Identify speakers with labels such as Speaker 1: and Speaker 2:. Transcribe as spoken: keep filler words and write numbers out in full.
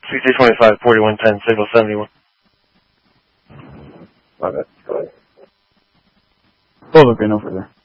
Speaker 1: C T twenty-five, forty-one ten, signal seventy-one.
Speaker 2: My bad. Go ahead. Oh, look, I know for there.